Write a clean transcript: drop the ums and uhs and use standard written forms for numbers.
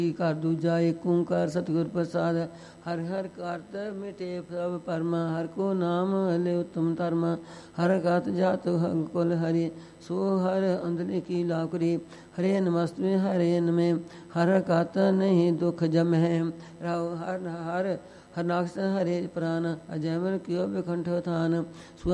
ਘਰ ਦੂਜਾ ਏਕ ਓੰਕਾਰ ਸਤਿਗੁਰ ਪ੍ਰਸਾਦ। ਹਰ ਹਰ ਕਰਤ ਮਿਟੇ ਸਭ ਪਰਮਾ, ਹਰ ਕੋ ਨਾਮ ਹਲੇ ਉਤਮ ਧਰਮਾ। ਹਰ ਗਤ ਜਾਤ ਕੁਲ ਹਰੀ, ਸੋ ਹਰ ਅੰਦਲੇ ਕੀ ਲਾਕਰੀ। ਹਰੇ ਨਮਸਤੇ ਹਰੇ ਨਮੇ, ਹਰ ਗਤ ਨਹੀਂ ਦੁਖ ਜਮਹਿ। ਰਾਉ ਹਰ ਹਰ ਹਰਨਾਕਸ਼ ਹਰੇ ਪ੍ਰਾਨ, ਅਜੈਮਨ ਕਿਉ ਬਿਕੰਠ ਥਾਨ।